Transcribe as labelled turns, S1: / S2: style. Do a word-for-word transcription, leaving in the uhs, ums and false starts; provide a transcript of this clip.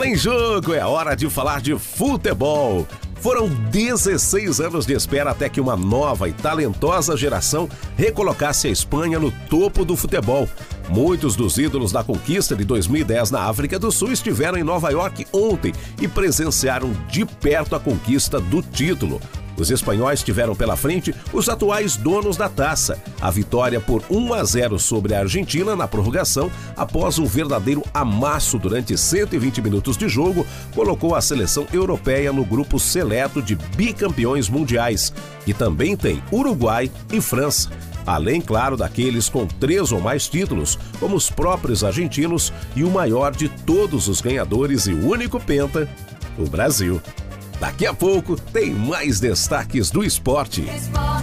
S1: Bola em Jogo, é hora de falar de futebol. Foram dezesseis anos de espera até que uma nova e talentosa geração recolocasse a Espanha no topo do futebol. Muitos dos ídolos da conquista de dois mil e dez na África do Sul estiveram em Nova York ontem e presenciaram de perto a conquista do título. Os espanhóis tiveram pela frente os atuais donos da taça. A vitória por um a zero sobre a Argentina na prorrogação, após um verdadeiro amasso durante cento e vinte minutos de jogo, colocou a seleção europeia no grupo seleto de bicampeões mundiais, que também tem Uruguai e França. Além, claro, daqueles com três ou mais títulos, como os próprios argentinos e o maior de todos os ganhadores e único penta, o Brasil. Daqui a pouco tem mais destaques do esporte.